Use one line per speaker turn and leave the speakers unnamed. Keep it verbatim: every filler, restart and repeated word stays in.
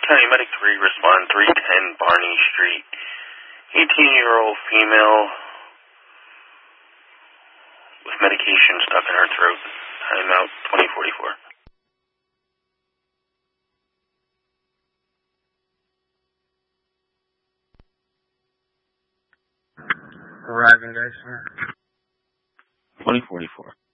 County Medic three, respond three ten Barney Street. eighteen-year-old female with medication stuck in her throat. Timeout twenty forty-four.
Arriving, guys, sir.
twenty forty-four.